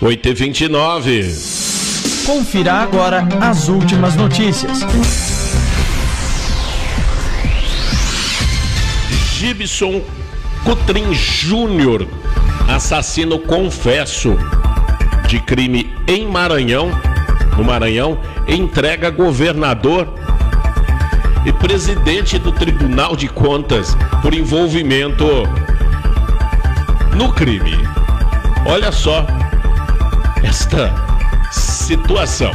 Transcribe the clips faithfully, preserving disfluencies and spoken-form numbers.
oito e vinte e nove. Confira agora as últimas notícias. Gibson Cutrim Júnior, assassino confesso de crime em Maranhão, no Maranhão, entrega governador e presidente do Tribunal de Contas por envolvimento no crime. Olha só esta situação.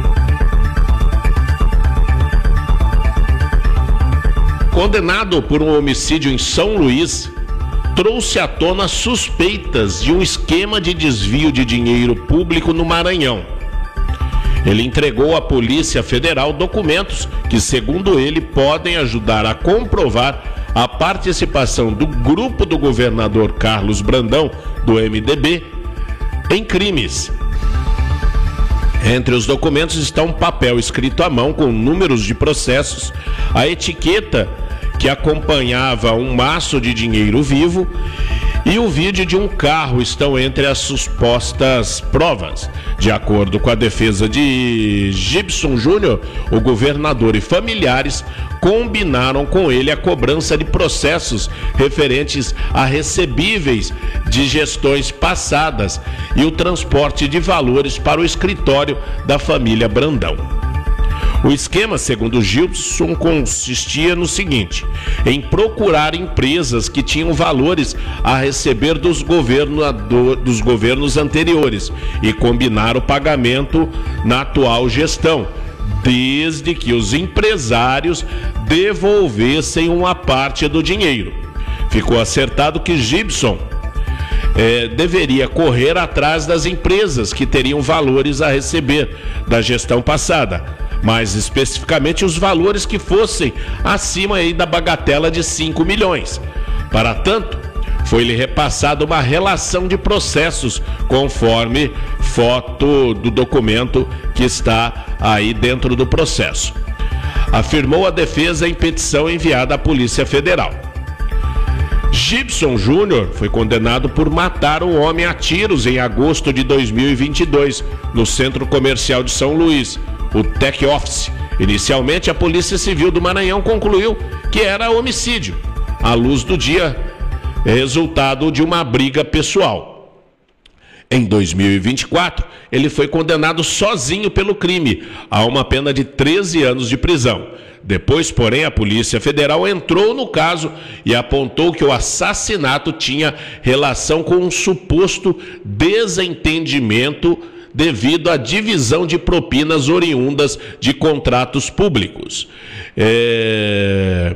Condenado por um homicídio em São Luís, trouxe à tona suspeitas de um esquema de desvio de dinheiro público no Maranhão. Ele entregou à Polícia Federal documentos que, segundo ele, podem ajudar a comprovar a participação do grupo do governador Carlos Brandão, do M D B, em crimes. Entre os documentos está um papel escrito à mão com números de processos, a etiqueta que acompanhava um maço de dinheiro vivo e o vídeo de um carro estão entre as supostas provas. De acordo com a defesa de Gibson Júnior, o governador e familiares combinaram com ele a cobrança de processos referentes a recebíveis de gestões passadas e o transporte de valores para o escritório da família Brandão. O esquema, segundo Gibson, consistia no seguinte: em procurar empresas que tinham valores a receber dos, governador, dos governos anteriores e combinar o pagamento na atual gestão, desde que os empresários devolvessem uma parte do dinheiro. Ficou acertado que Gibson é, deveria correr atrás das empresas que teriam valores a receber da gestão passada, mais especificamente os valores que fossem acima aí da bagatela de cinco milhões. Para tanto, foi-lhe repassada uma relação de processos, conforme foto do documento que está aí dentro do processo, afirmou a defesa em petição enviada à Polícia Federal. Gibson Júnior foi condenado por matar um homem a tiros em agosto de dois mil e vinte e dois, no Centro Comercial de São Luís, o Tech Office. Inicialmente, a Polícia Civil do Maranhão concluiu que era homicídio, à luz do dia, resultado de uma briga pessoal. Em dois mil e vinte e quatro, ele foi condenado sozinho pelo crime, a uma pena de treze anos de prisão. Depois, porém, a Polícia Federal entrou no caso e apontou que o assassinato tinha relação com um suposto desentendimento devido à divisão de propinas oriundas de contratos públicos. É...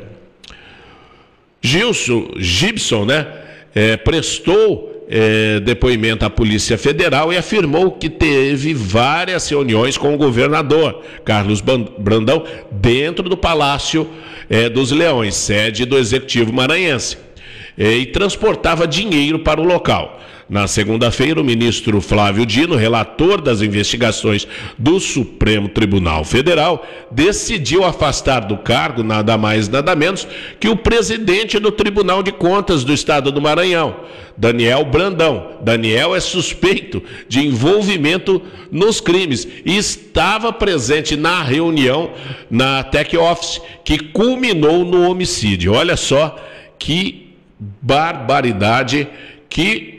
Gilson, Gibson, né, é, prestou é, depoimento à Polícia Federal e afirmou que teve várias reuniões com o governador Carlos Brandão dentro do Palácio é, dos Leões, sede do Executivo Maranhense, é, e transportava dinheiro para o local. Na segunda-feira, o ministro Flávio Dino, relator das investigações do Supremo Tribunal Federal, decidiu afastar do cargo nada mais nada menos que o presidente do Tribunal de Contas do Estado do Maranhão, Daniel Brandão. Daniel é suspeito de envolvimento nos crimes e estava presente na reunião na Tech Office que culminou no homicídio. Olha só que barbaridade, que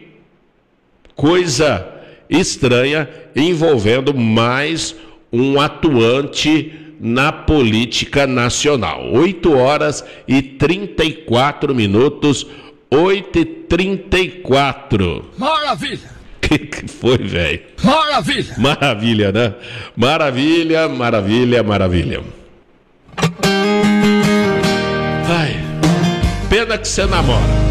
coisa estranha envolvendo mais um atuante na política nacional. oito horas e trinta e quatro minutos, oito e trinta e quatro. Maravilha! Que que foi, velho? Maravilha! Maravilha, né? Maravilha, maravilha, maravilha. Ai, pena que você namora.